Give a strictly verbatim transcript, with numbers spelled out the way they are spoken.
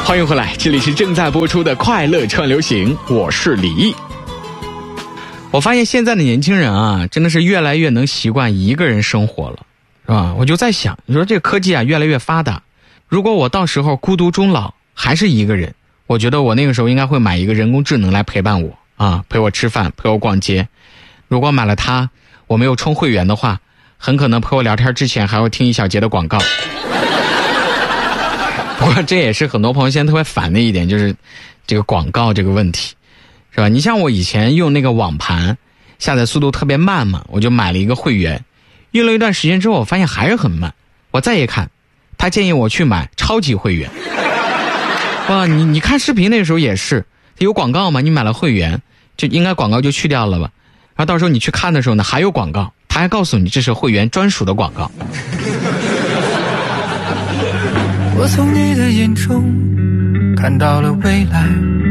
欢迎回来，这里是正在播出的快乐串流行，我是李毅。我发现现在的年轻人啊，真的是越来越能习惯一个人生活了，是吧？我就在想，你说这个科技啊越来越发达，如果我到时候孤独终老还是一个人，我觉得我那个时候应该会买一个人工智能来陪伴我啊，陪我吃饭，陪我逛街。如果买了它，我没有充会员的话，很可能陪我聊天之前还会听一小节的广告。不过这也是很多朋友现在特别烦的一点，就是这个广告这个问题，是吧？你像我以前用那个网盘，下载速度特别慢嘛，我就买了一个会员，用了一段时间之后，我发现还是很慢。我再一看，他建议我去买超级会员。哇，你你看视频那个时候也是有广告嘛，你买了会员，就应该广告就去掉了吧？然后到时候你去看的时候呢，还有广告，他还告诉你这是会员专属的广告。 我从你的眼中看到了未来，